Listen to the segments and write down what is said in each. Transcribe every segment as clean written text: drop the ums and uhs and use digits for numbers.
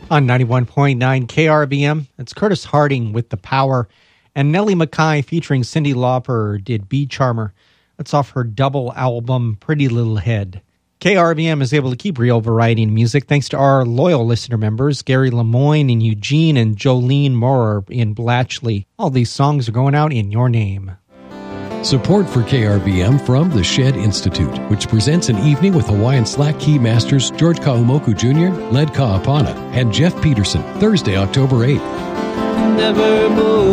On 91.9 KRBM, it's Curtis Harding with The Power, and Nellie Mackay featuring Cyndi Lauper did Bee Charmer. That's off her double album, Pretty Little Head. KRBM is able to keep real variety in music thanks to our loyal listener members, Gary Lemoyne in Eugene and Jolene Moore in Blatchley. All these songs are going out in your name. Support for KRBM from the Shed Institute, which presents an evening with Hawaiian Slack Key Masters George Kaumoku Jr., Led Kaapana, and Jeff Peterson, Thursday, October 8th. Never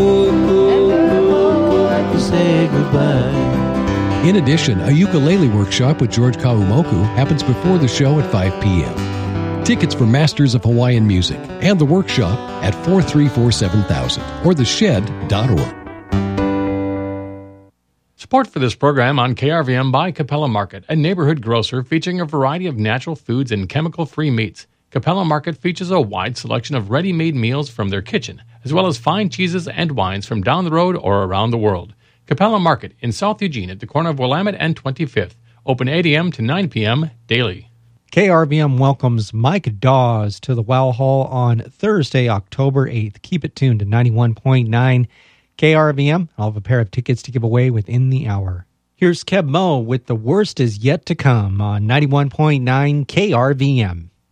to say goodbye. In addition, a ukulele workshop with George Kaumoku happens before the show at 5 p.m. Tickets for Masters of Hawaiian Music and the workshop at 434-7000 or theshed.org. Support for this program on KRVM by Capella Market, a neighborhood grocer featuring a variety of natural foods and chemical-free meats. Capella Market features a wide selection of ready-made meals from their kitchen, as well as fine cheeses and wines from down the road or around the world. Capella Market in South Eugene at the corner of Willamette and 25th. Open 8 a.m. to 9 p.m. daily. KRBM welcomes Mike Dawes to the Wow Hall on Thursday, October 8th. Keep it tuned to 91.9 KRVM. I'll have a pair of tickets to give away within the hour. Here's Keb Mo with The Worst Is Yet to Come on 91.9 KRVM.